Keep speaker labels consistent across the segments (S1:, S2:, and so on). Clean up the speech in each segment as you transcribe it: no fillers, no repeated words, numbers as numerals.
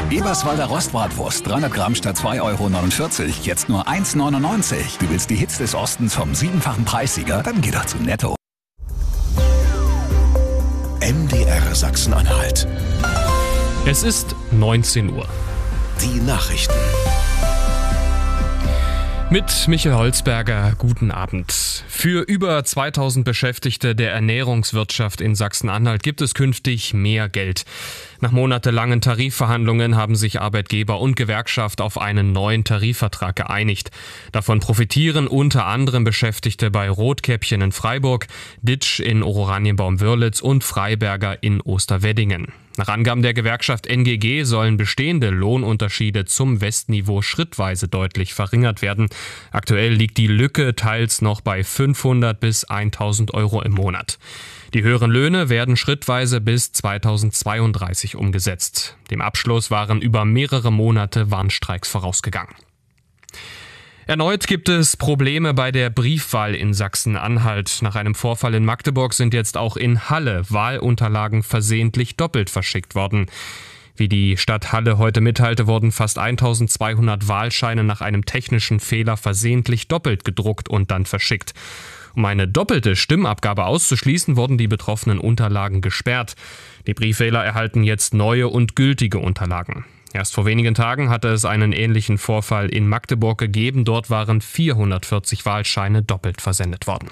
S1: Eberswalder Rostbratwurst, 300 Gramm statt 2,49 €, jetzt nur 1,99 €. Du willst die Hits des Ostens vom 7-fachen Preissieger? Dann geh doch zu Netto.
S2: MDR Sachsen-Anhalt.
S3: Es ist 19 Uhr.
S2: Die Nachrichten.
S3: Mit Michael Holzberger, guten Abend. Für über 2000 Beschäftigte der Ernährungswirtschaft in Sachsen-Anhalt gibt es künftig mehr Geld. Nach monatelangen Tarifverhandlungen haben sich Arbeitgeber und Gewerkschaft auf einen neuen Tarifvertrag geeinigt. Davon profitieren unter anderem Beschäftigte bei Rotkäppchen in Freiburg, Ditsch in Oranienbaum-Wörlitz und Freiberger in Osterweddingen. Nach Angaben der Gewerkschaft NGG sollen bestehende Lohnunterschiede zum Westniveau schrittweise deutlich verringert werden. Aktuell liegt die Lücke teils noch bei 500 bis 1000 € im Monat. Die höheren Löhne werden schrittweise bis 2032 umgesetzt. Dem Abschluss waren über mehrere Monate Warnstreiks vorausgegangen. Erneut gibt es Probleme bei der Briefwahl in Sachsen-Anhalt. Nach einem Vorfall in Magdeburg sind jetzt auch in Halle Wahlunterlagen versehentlich doppelt verschickt worden. Wie die Stadt Halle heute mitteilte, wurden fast 1200 Wahlscheine nach einem technischen Fehler versehentlich doppelt gedruckt und dann verschickt. Um eine doppelte Stimmabgabe auszuschließen, wurden die betroffenen Unterlagen gesperrt. Die Briefwähler erhalten jetzt neue und gültige Unterlagen. Erst vor wenigen Tagen hatte es einen ähnlichen Vorfall in Magdeburg gegeben. Dort waren 440 Wahlscheine doppelt versendet worden.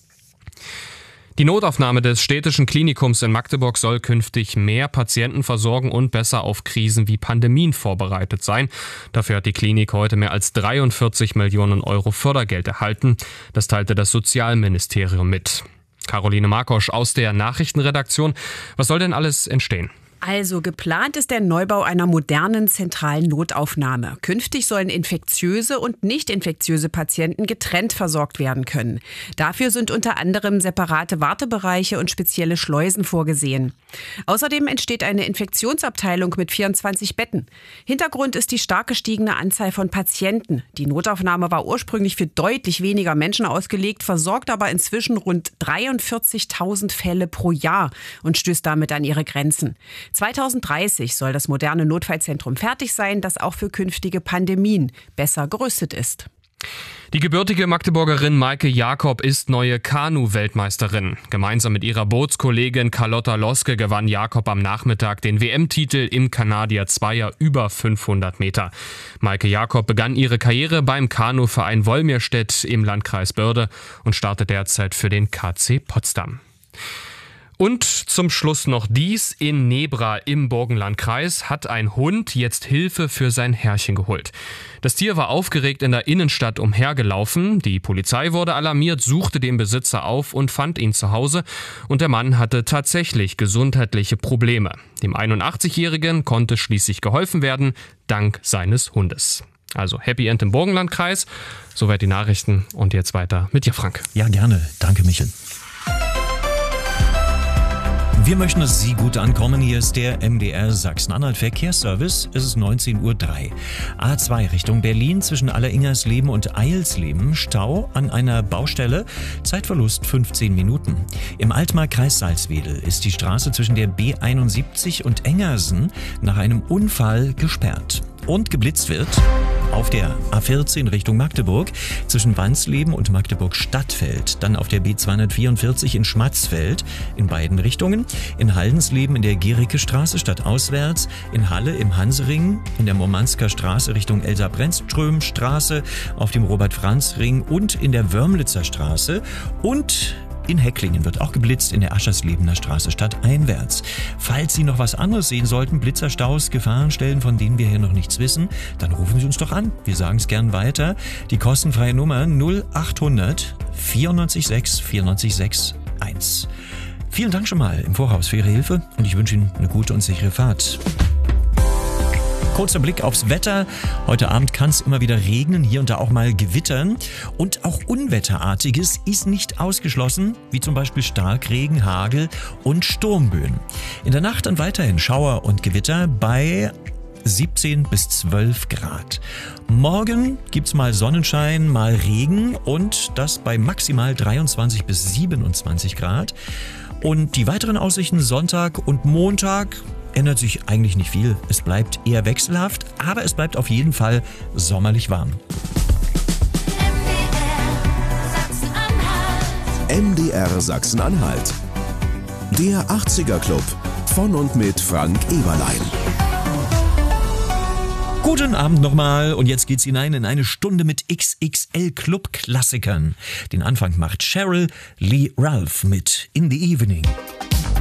S3: Die Notaufnahme des städtischen Klinikums in Magdeburg soll künftig mehr Patienten versorgen und besser auf Krisen wie Pandemien vorbereitet sein. Dafür hat die Klinik heute mehr als 43 Millionen € Fördergeld erhalten. Das teilte das Sozialministerium mit. Caroline Markosch aus der Nachrichtenredaktion. Was soll denn alles entstehen?
S4: Also geplant ist der Neubau einer modernen zentralen Notaufnahme. Künftig sollen infektiöse und nicht infektiöse Patienten getrennt versorgt werden können. Dafür sind unter anderem separate Wartebereiche und spezielle Schleusen vorgesehen. Außerdem entsteht eine Infektionsabteilung mit 24 Betten. Hintergrund ist die stark gestiegene Anzahl von Patienten. Die Notaufnahme war ursprünglich für deutlich weniger Menschen ausgelegt, versorgt aber inzwischen rund 43.000 Fälle pro Jahr und stößt damit an ihre Grenzen. 2030 soll das moderne Notfallzentrum fertig sein, das auch für künftige Pandemien besser gerüstet ist.
S3: Die gebürtige Magdeburgerin Maike Jakob ist neue Kanu-Weltmeisterin. Gemeinsam mit ihrer Bootskollegin Carlotta Loske gewann Jakob am Nachmittag den WM-Titel im Kanadier Zweier über 500 Meter. Maike Jakob begann ihre Karriere beim Kanuverein Wolmirstedt im Landkreis Börde und startet derzeit für den KC Potsdam. Und zum Schluss noch dies: In Nebra im Burgenlandkreis hat ein Hund jetzt Hilfe für sein Herrchen geholt. Das Tier war aufgeregt in der Innenstadt umhergelaufen. Die Polizei wurde alarmiert, suchte den Besitzer auf und fand ihn zu Hause. Und der Mann hatte tatsächlich gesundheitliche Probleme. Dem 81-Jährigen konnte schließlich geholfen werden, dank seines Hundes. Also Happy End im Burgenlandkreis. Soweit die Nachrichten und jetzt weiter mit dir, Frank.
S5: Ja, gerne. Danke, Michel. Wir möchten, dass Sie gut ankommen. Hier ist der MDR Sachsen-Anhalt Verkehrsservice. Es ist 19:03 Uhr. A2 Richtung Berlin zwischen Alleringersleben und Eilsleben. Stau an einer Baustelle. Zeitverlust 15 Minuten. Im Altmark-Kreis Salzwedel ist die Straße zwischen der B71 und Engersen nach einem Unfall gesperrt. Und geblitzt wird auf der A14 Richtung Magdeburg zwischen Wansleben und Magdeburg-Stadtfeld. Dann auf der B244 in Schmatzfeld in beiden Richtungen. In Haldensleben in der Gericke-Straße stadtauswärts. In Halle im Hansering. In der Murmansker Straße Richtung Elsa-Brennström-Straße. Auf dem Robert-Franz-Ring und in der Wörmlitzer Straße. Und in Hecklingen wird auch geblitzt, in der Ascherslebener Straße stadteinwärts. Falls Sie noch was anderes sehen sollten, Blitzerstaus, Gefahrenstellen, von denen wir hier noch nichts wissen, dann rufen Sie uns doch an. Wir sagen es gern weiter. Die kostenfreie Nummer 0800 94 6 94 6 1. Vielen Dank schon mal im Voraus für Ihre Hilfe und ich wünsche Ihnen eine gute und sichere Fahrt. Kurzer Blick aufs Wetter. Heute Abend kann es immer wieder regnen, hier und da auch mal gewittern. Und auch Unwetterartiges ist nicht ausgeschlossen, wie zum Beispiel Starkregen, Hagel und Sturmböen. In der Nacht dann weiterhin Schauer und Gewitter bei 17 bis 12 Grad. Morgen gibt's mal Sonnenschein, mal Regen und das bei maximal 23 bis 27 Grad. Und die weiteren Aussichten Sonntag und Montag ändert sich eigentlich nicht viel. Es bleibt eher wechselhaft, aber es bleibt auf jeden Fall sommerlich warm.
S2: MDR Sachsen-Anhalt. Der 80er Club von und mit Frank Eberlein.
S5: Guten Abend nochmal und jetzt geht's hinein in eine Stunde mit XXL Club-Klassikern. Den Anfang macht Cheryl Lee Ralph mit In the Evening.